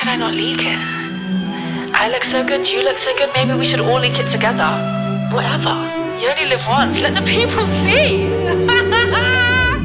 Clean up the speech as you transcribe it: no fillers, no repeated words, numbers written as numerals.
could I not leak it? I look so good, you look so good, maybe we should all leak it together. Whatever. You only live once, let the people see.